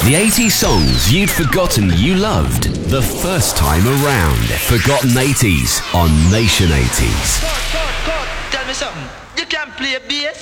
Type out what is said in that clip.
The 80s songs you'd forgotten you loved the first time around. Forgotten 80s on Nation 80s. Tell me something. You can play bass?